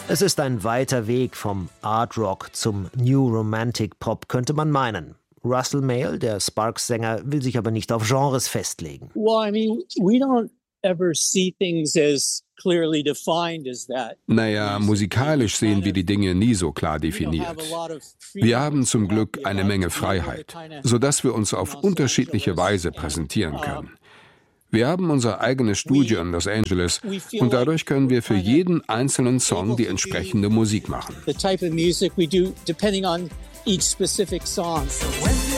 Es ist ein weiter Weg vom Art Rock zum New Romantic Pop, könnte man meinen. Russell Mael, der Sparks-Sänger, will sich aber nicht auf Genres festlegen. Naja, musikalisch sehen wir die Dinge nie so klar definiert. Wir haben zum Glück eine Menge Freiheit, sodass wir uns auf unterschiedliche Weise präsentieren können. Wir haben unser eigenes Studio in Los Angeles und dadurch können wir für jeden einzelnen Song die entsprechende Musik machen. The type of music we do depending on each specific song.